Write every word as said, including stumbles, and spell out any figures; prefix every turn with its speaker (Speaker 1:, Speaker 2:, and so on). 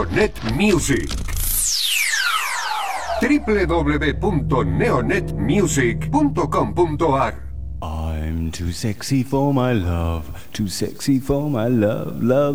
Speaker 1: Neonet Music. w w w punto neonet music punto com punto a r.
Speaker 2: I'm too sexy for my love, too sexy for my love, love.